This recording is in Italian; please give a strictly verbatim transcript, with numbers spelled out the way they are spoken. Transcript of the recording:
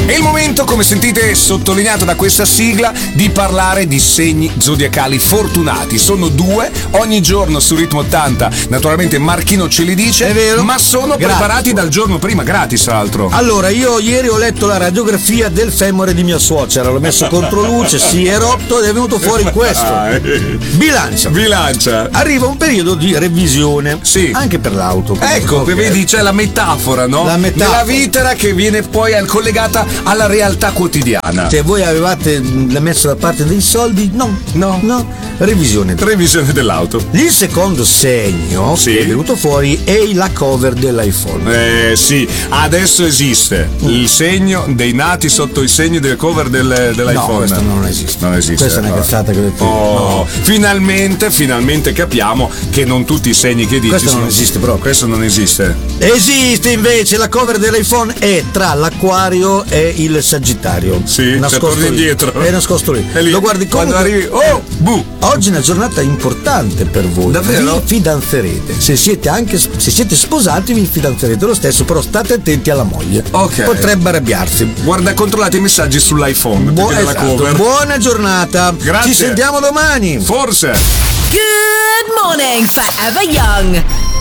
È il momento, come sentite sottolineato da questa sigla, di parlare di segni zodiacali fortunati. Sono due, ogni giorno su Ritmo ottanta, naturalmente Marchino ce li dice, è vero, ma sono gratis, preparati dal giorno prima, gratis tra l'altro. Allora, io ieri ho letto la radiografia del femore di mia suocera, l'ho messo contro luce, si è rotto ed è venuto fuori questo. Bilancia. Bilancia. Arriva un periodo di revisione, sì, anche per l'auto. Ecco, okay. Vedi, c'è la metafora, no? La metafora. Della vitera che viene poi collegata alla realtà quotidiana. Se voi avevate messo da parte dei soldi, no, no, no. Revisione. Revisione dell'auto. Il secondo segno sì, che è venuto fuori è la cover dell'iPhone. Eh sì, adesso esiste mm. il segno dei nati sotto i segni del cover del, dell'iPhone. No, questo non esiste. Non esiste. Questa è una cazzata che ho detto. Oh, no. Finalmente, finalmente capiamo che non tutti i segni che dici. Questo non sono... esiste proprio. Questo non esiste. Esiste invece, la cover dell'iPhone è tra l'Acquario e il Sagittario. Sì, nascosto indietro. È nascosto lì. È lì. Lo guardi quando comunque... arrivi. Oh, bu. Oggi è una giornata importante per voi. Davvero? Vi fidanzerete. Se siete anche se siete sposati vi fidanzerete lo stesso, però state attenti alla moglie. Ok. Potrebbe arrabbiarsi. Guarda, controllate i messaggi sull'iPhone. Bu- esatto. Buona giornata. Grazie. Ci sentiamo domani. Forse. Good morning, Forever Young.